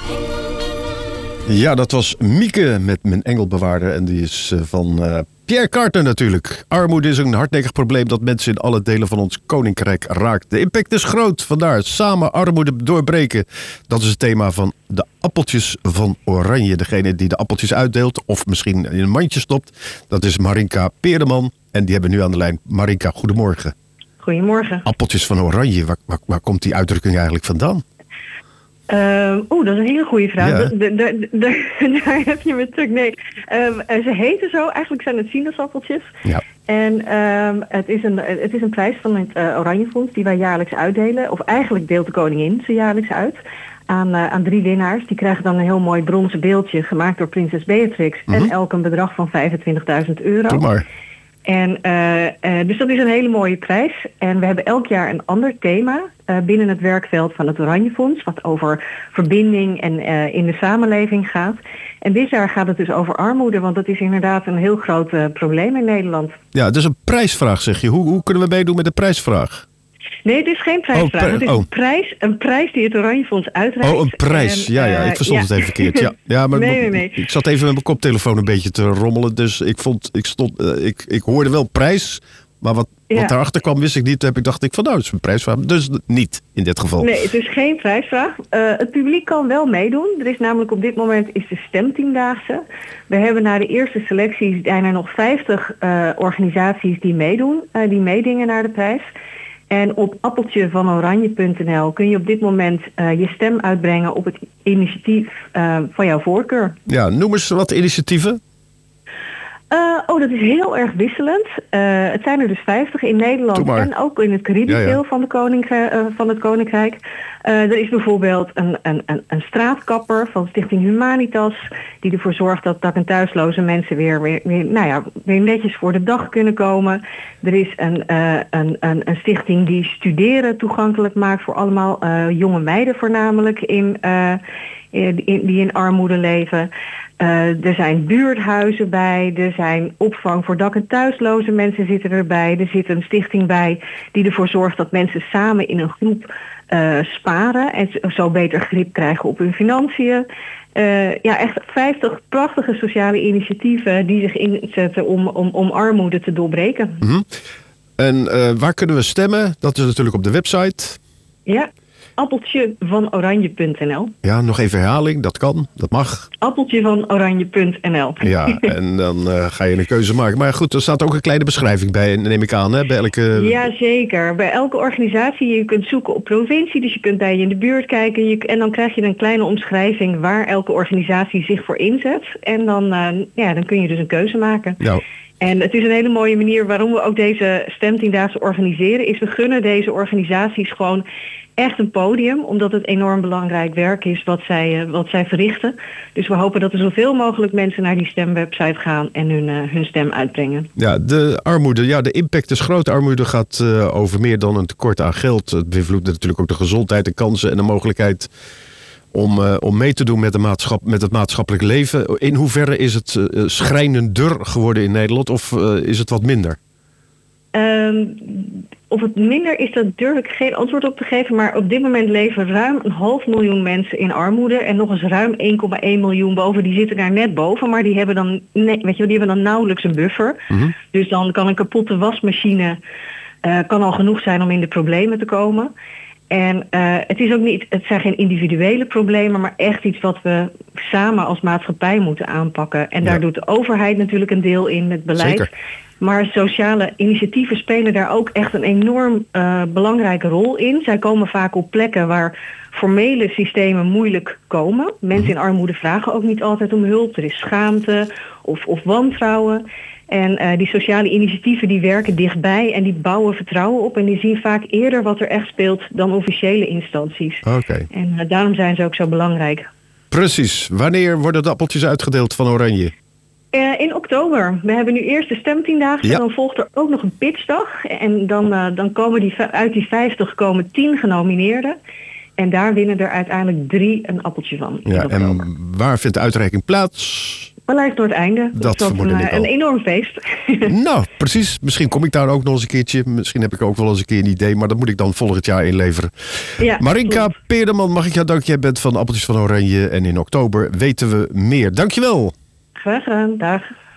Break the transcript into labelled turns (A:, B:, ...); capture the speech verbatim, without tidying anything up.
A: Ja, dat was Mieke met Mijn Engelbewaarder. En die is uh, van uh, Pierre Carter natuurlijk. Armoede is een hardnekkig probleem dat mensen in alle delen van ons koninkrijk raakt. De impact is groot, vandaar samen armoede doorbreken. Dat is het thema van de appeltjes van Oranje. Degene die de appeltjes uitdeelt of misschien in een mandje stopt, dat is Marinka Peerdeman. En die hebben we nu aan de lijn. Marinka, goedemorgen.
B: Goedemorgen.
A: Appeltjes van Oranje, waar, waar, waar komt die uitdrukking eigenlijk vandaan?
B: Uh, Oeh, dat is een hele goede vraag.
A: Ja.
B: De, de, de, de, daar heb je me terug. Nee, um, ze heten zo. Eigenlijk zijn het sinaasappeltjes.
A: Ja.
B: En um, het, is een, het is een prijs van het uh, Oranjefonds die wij jaarlijks uitdelen. Of eigenlijk deelt de koningin ze jaarlijks uit. Aan, uh, aan drie winnaars. Die krijgen dan een heel mooi bronzen beeldje gemaakt door prinses Beatrix. Mm-hmm. En elk een bedrag van vijfentwintigduizend euro.
A: Doe maar.
B: En, uh, uh, dus dat is een hele mooie prijs. En we hebben elk jaar een ander thema uh, binnen het werkveld van het Oranjefonds, wat over verbinding en uh, in de samenleving gaat. En dit jaar gaat het dus over armoede, want dat is inderdaad een heel groot uh, probleem in Nederland.
A: Ja, het is een prijsvraag, zeg je. Hoe, hoe kunnen we meedoen met de prijsvraag?
B: Nee, het is geen prijsvraag. Oh, pri- het is oh. een, prijs, een prijs die het Oranjefonds uitreikt.
A: Oh, een prijs. En, ja, ja, ik verstond uh, ja. het even verkeerd. Ja, ja maar
B: nee, nee, nee.
A: ik zat even met mijn koptelefoon een beetje te rommelen. Dus ik vond, ik stond, uh, ik, ik hoorde wel prijs. Maar wat, ja. wat daarachter kwam, wist ik niet. Toen heb ik dacht ik van nou, het is een prijsvraag. Dus niet in dit geval.
B: Nee, het is geen prijsvraag. Uh, het publiek kan wel meedoen. Er is namelijk op dit moment is de stemtiendaagse. We hebben na de eerste selecties zijn er nog vijftig uh, organisaties die meedoen. Uh, die meedingen naar de prijs. En op appeltje van oranje punt n l kun je op dit moment uh, je stem uitbrengen op het initiatief uh, van jouw voorkeur.
A: Ja, noem eens wat initiatieven.
B: Uh, oh, dat is heel erg wisselend. Uh, het zijn er dus vijftig in Nederland en ook in het Caribisch deel ja, ja. van, de koninkrijk, uh, van het Koninkrijk. Uh, er is bijvoorbeeld een, een, een, een straatkapper van Stichting Humanitas die ervoor zorgt dat dak- en thuisloze mensen weer, weer, weer, nou ja, weer netjes voor de dag kunnen komen. Er is een, uh, een, een, een stichting die studeren toegankelijk maakt voor allemaal uh, jonge meiden voornamelijk in, uh, in, in, die in armoede leven. Uh, er zijn buurthuizen bij, er zijn opvang voor dak- en thuisloze mensen zitten erbij. Er zit een stichting bij die ervoor zorgt dat mensen samen in een groep uh, sparen en zo beter grip krijgen op hun financiën. Uh, ja, echt vijftig prachtige sociale initiatieven die zich inzetten om, om, om armoede te doorbreken.
A: Mm-hmm. En uh, waar kunnen we stemmen? Dat is natuurlijk op de website.
B: Ja. appeltje van oranje punt n l.
A: Ja, nog even herhaling, dat kan, dat mag.
B: appeltje van oranje punt n l.
A: Ja, en dan uh, ga je een keuze maken. Maar goed, er staat ook een kleine beschrijving bij, neem ik aan, hè? Bij elke...
B: Ja, zeker. Bij elke organisatie, je kunt zoeken op provincie, dus je kunt bij je in de buurt kijken. Je, en dan krijg je een kleine omschrijving waar elke organisatie zich voor inzet. En dan, uh, ja, dan kun je dus een keuze maken.
A: Nou.
B: En het is een hele mooie manier waarom we ook deze stemtiendaagse organiseren, is we gunnen deze organisaties gewoon echt een podium, omdat het enorm belangrijk werk is wat zij, uh, wat zij verrichten. Dus we hopen dat er zoveel mogelijk mensen naar die stemwebsite gaan en hun, uh, hun stem uitbrengen.
A: Ja, de armoede, ja, de impact is groot. Armoede gaat uh, over meer dan een tekort aan geld. Het beïnvloedt natuurlijk ook de gezondheid, de kansen en de mogelijkheid om, uh, om mee te doen met, de maatschap, met het maatschappelijk leven. In hoeverre is het uh, schrijnender geworden in Nederland of uh, is het wat minder?
B: Um, of het minder is, dat durf ik geen antwoord op te geven. Maar op dit moment leven ruim een half miljoen mensen in armoede. En nog eens ruim één komma één miljoen boven. Die zitten daar net boven. Maar die hebben dan, nee, weet je, die hebben dan nauwelijks een buffer. Mm-hmm. Dus dan kan een kapotte wasmachine uh, kan al genoeg zijn om in de problemen te komen. En uh, het is ook niet, het zijn geen individuele problemen, maar echt iets wat we samen als maatschappij moeten aanpakken. En daar ja. doet de overheid natuurlijk een deel in met beleid.
A: Zeker.
B: Maar sociale initiatieven spelen daar ook echt een enorm uh, belangrijke rol in. Zij komen vaak op plekken waar formele systemen moeilijk komen. Mensen in armoede vragen ook niet altijd om hulp. Er is schaamte of, of wantrouwen. En uh, die sociale initiatieven die werken dichtbij en die bouwen vertrouwen op. En die zien vaak eerder wat er echt speelt dan officiële instanties.
A: Okay.
B: En uh, daarom zijn ze ook zo belangrijk.
A: Precies. Wanneer worden de appeltjes uitgedeeld van Oranje?
B: Uh, in oktober. We hebben nu eerst de stemtiendaagse. Ja. Dan volgt er ook nog een pitchdag. En dan, uh, dan komen die, uit die vijftig komen tien genomineerden. En daar winnen er uiteindelijk drie een appeltje van.
A: Ja, en waar vindt de uitreiking plaats?
B: Paleis Noordeinde.
A: Dat vermoedde
B: een,
A: ik al.
B: Een enorm feest.
A: Nou, precies. Misschien kom ik daar ook nog eens een keertje. Misschien heb ik ook wel eens een keer een idee. Maar dat moet ik dan volgend jaar inleveren.
B: Ja,
A: Marinka
B: klopt.
A: Peerderman, mag ik jou danken? Jij bent van Appeltjes van Oranje. En in oktober weten we meer. Dankjewel.
B: Graag gedaan. Dag.